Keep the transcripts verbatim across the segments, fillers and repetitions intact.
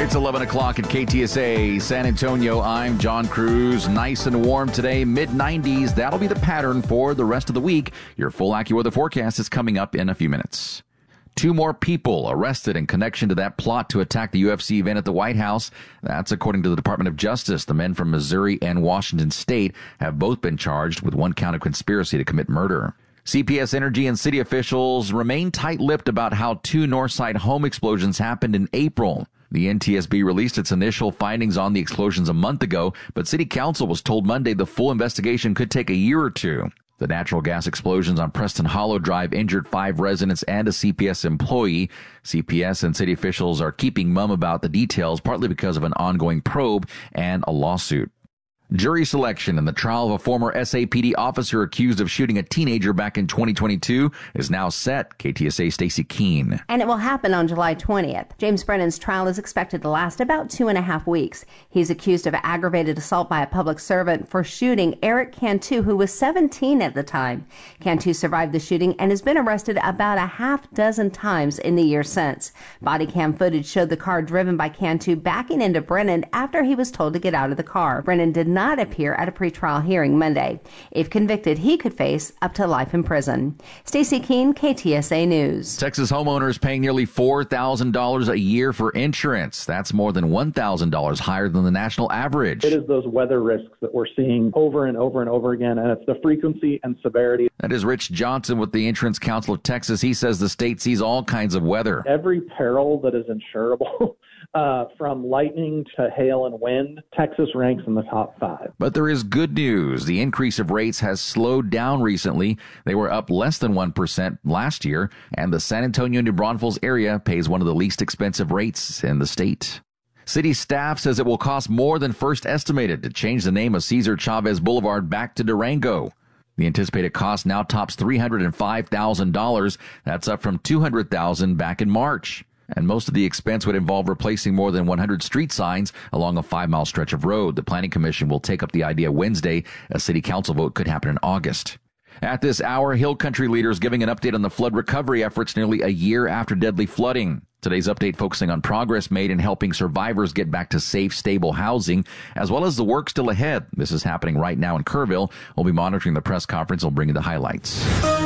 It's eleven o'clock at K T S A San Antonio. I'm John Cruz. Nice and warm today, mid nineties. That'll be the pattern for the rest of the week. Your full AccuWeather forecast is coming up in a few minutes. Two more people arrested in connection to that plot to attack the U F C event at the White House. That's according to the Department of Justice. The men from Missouri and Washington State have both been charged with one count of conspiracy to commit murder. C P S Energy and city officials remain tight-lipped about how two Northside home explosions happened in April. The N T S B released its initial findings on the explosions a month ago, but City Council was told Monday the full investigation could take a year or two. The natural gas explosions on Preston Hollow Drive injured five residents and a C P S employee. C P S and city officials are keeping mum about the details, partly because of an ongoing probe and a lawsuit. Jury selection in the trial of a former S A P D officer accused of shooting a teenager back in twenty twenty-two is now set. K T S A Stacy Keene. And it will happen on July twentieth. James Brennan's trial is expected to last about two and a half weeks. He's accused of aggravated assault by a public servant for shooting Eric Cantu, who was seventeen at the time. Cantu survived the shooting and has been arrested about a half dozen times in the year since. Body cam footage showed the car driven by Cantu backing into Brennan after he was told to get out of the car. Brennan did not appear at a pretrial hearing Monday. If convicted, he could face up to life in prison. Stacy Keene, K T S A News. Texas homeowners paying nearly four thousand dollars a year for insurance. That's more than one thousand dollars higher than the national average. It is those weather risks that we're seeing over and over and over again, and it's the frequency and severity. That is Rich Johnson with the Insurance Council of Texas. He says the state sees all kinds of weather. Every peril that is insurable, uh, from lightning to hail and wind, Texas ranks in the top five. But there is good news. The increase of rates has slowed down recently. They were up less than one percent last year, and the San Antonio New Braunfels area pays one of the least expensive rates in the state. City staff says it will cost more than first estimated to change the name of Cesar Chavez Boulevard back to Durango. The anticipated cost now tops three hundred five thousand dollars. That's up from two hundred thousand dollars back in March. And most of the expense would involve replacing more than one hundred street signs along a five-mile stretch of road. The Planning Commission will take up the idea Wednesday. A city council vote could happen in August. At this hour, Hill Country leaders giving an update on the flood recovery efforts nearly a year after deadly flooding. Today's update focusing on progress made in helping survivors get back to safe, stable housing, as well as the work still ahead. This is happening right now in Kerrville. We'll be monitoring the press conference. We'll bring you the highlights.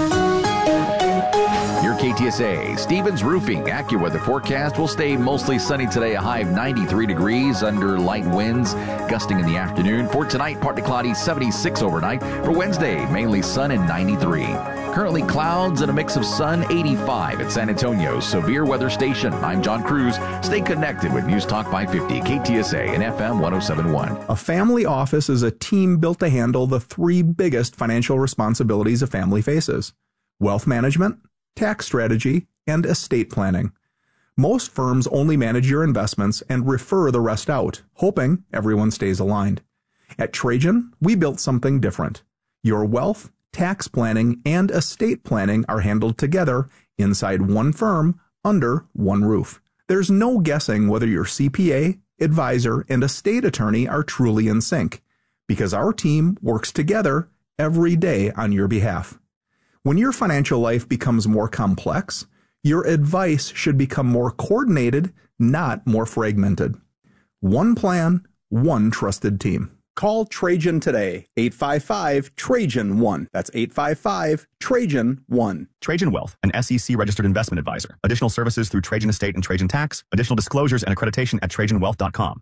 Your K T S A Stevens Roofing AccuWeather forecast will stay mostly sunny today, a high of ninety-three degrees under light winds gusting in the afternoon. For tonight, partly cloudy, seventy-six overnight. For Wednesday, mainly sun and ninety-three. Currently clouds and a mix of sun, eighty-five at San Antonio's Severe Weather Station. I'm John Cruz. Stay connected with News Talk five fifty, K T S A and F M one oh seven point one. A family office is a team built to handle the three biggest financial responsibilities a family faces: wealth management, tax strategy, and estate planning. Most firms only manage your investments and refer the rest out, hoping everyone stays aligned. At Trajan, we built something different. Your wealth, tax planning, and estate planning are handled together inside one firm under one roof. There's no guessing whether your C P A, advisor, and estate attorney are truly in sync, because our team works together every day on your behalf. When your financial life becomes more complex, your advice should become more coordinated, not more fragmented. One plan, one trusted team. Call Trajan today, eight five five, Trajan one. That's eight five five, Trajan one. Trajan Wealth, an S E C-registered investment advisor. Additional services through Trajan Estate and Trajan Tax. Additional disclosures and accreditation at trajan wealth dot com.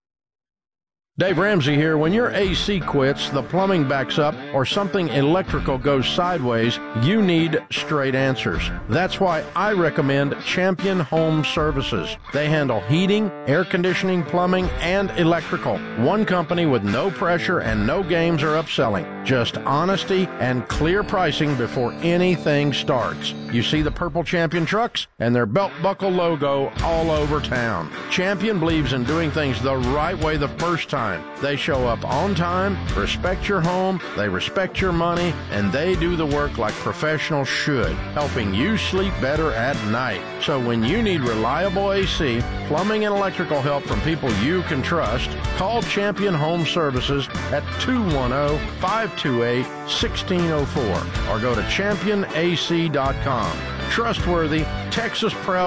Dave Ramsey here. When your A C quits, the plumbing backs up, or something electrical goes sideways, you need straight answers. That's why I recommend Champion Home Services. They handle heating, air conditioning, plumbing, and electrical. One company with no pressure and no games or upselling. Just honesty and clear pricing before anything starts. You see the purple Champion trucks and their belt buckle logo all over town. Champion believes in doing things the right way the first time. They show up on time, respect your home, they respect your money, and they do the work like professionals should, helping you sleep better at night. So when you need reliable A C, plumbing, and electrical help from people you can trust, call Champion Home Services at two one zero, five two eight, one six zero four or go to champion a c dot com. Trustworthy, Texas proud